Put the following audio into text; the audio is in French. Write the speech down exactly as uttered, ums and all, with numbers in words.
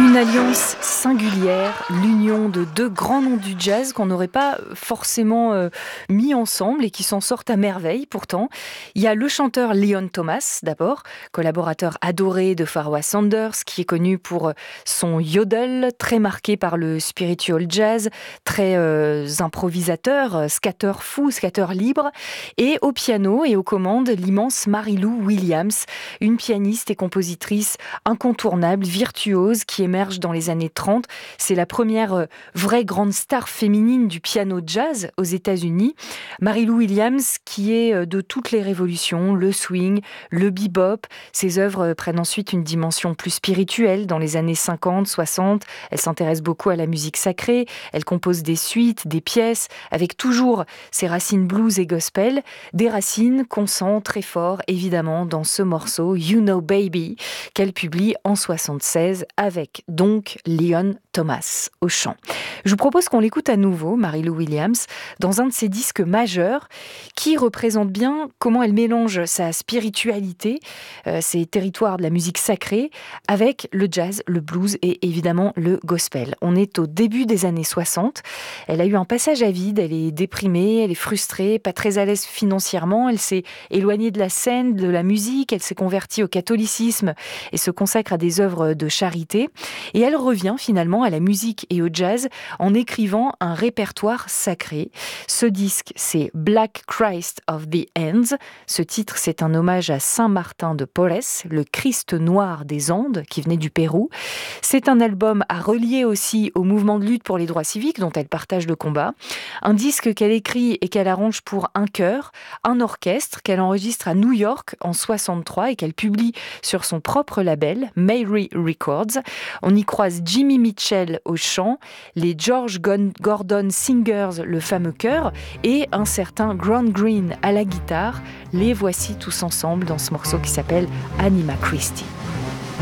Une alliance singulière, l'union de deux grands noms du jazz qu'on n'aurait pas forcément euh, mis ensemble et qui s'en sortent à merveille pourtant. Il y a le chanteur Leon Thomas d'abord, collaborateur adoré de Pharoah Sanders, qui est connu pour son yodel, très marqué par le spiritual jazz, très euh, improvisateur, scatter fou, scatter libre. Et au piano et aux commandes, l'immense Mary-Lou Williams, une pianiste et compositrice incontournable, virtuose, qui émerge dans les années trente. C'est la première euh, vraie grande star féminine du piano jazz aux États-Unis. Mary-Lou Williams, qui est euh, de toutes les révolutions, le swing, le bebop. Ses œuvres euh, prennent ensuite une dimension plus spirituelle dans les années cinquante, soixante. Elle s'intéresse beaucoup à la musique sacrée. Elle compose des suites, des pièces, avec toujours ses racines blues et gospel. Des racines qu'on sent très fort, évidemment, dans ce morceau You Know Baby, qu'elle publie en soixante-seize avec donc Leon Thomas au chant. Je vous propose qu'on l'écoute à nouveau, Mary-Lou Williams, dans un de ses disques majeurs qui représente bien comment elle mélange sa spiritualité, euh, ses territoires de la musique sacrée, avec le jazz, le blues et évidemment le gospel. On est au début des années soixante. Elle a eu un passage à vide, elle est déprimée, elle est frustrée, pas très à l'aise financièrement, elle s'est éloignée de la scène, de la musique, elle s'est convertie au catholicisme et se consacre à des œuvres de charité. Et elle revient finalement à la musique et au jazz en écrivant un répertoire sacré. Ce disque, c'est Black Christ of the Andes. Ce titre, c'est un hommage à Saint Martin de Porres, le Christ noir des Andes, qui venait du Pérou. C'est un album à relier aussi au mouvement de lutte pour les droits civiques dont elle partage le combat. Un disque qu'elle écrit et qu'elle arrange pour un chœur, un orchestre, qu'elle enregistre à New York en soixante-trois et qu'elle publie sur son propre label, Mary Records. On y croise Jimmy Mitchell au chant, les George Gordon Singers, le fameux chœur, et un certain Grant Green à la guitare. Les voici tous ensemble dans ce morceau qui s'appelle Anima Christi.